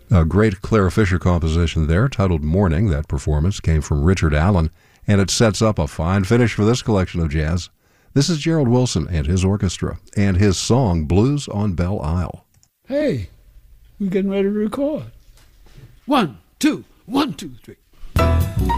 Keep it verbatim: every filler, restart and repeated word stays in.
A great Clara Fisher composition there titled Morning. That performance came from Richard Allen, and it sets up a fine finish for this collection of jazz. This is Gerald Wilson and his orchestra, and his song Blues on Belle Isle. Hey, we're getting ready to record. One, two, one, two, three.